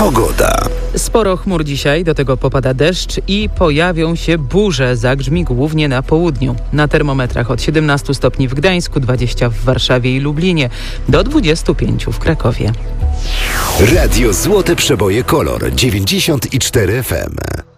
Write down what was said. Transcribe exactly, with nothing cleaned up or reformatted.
Pogoda. Sporo chmur dzisiaj, do tego popada deszcz i pojawią się burze, zagrzmi głównie na południu. Na termometrach od siedemnastu stopni w Gdańsku, dwudziestu w Warszawie i Lublinie, do dwudziestu pięciu w Krakowie. Radio Złote Przeboje Kolor dziewięćdziesiąt cztery F M.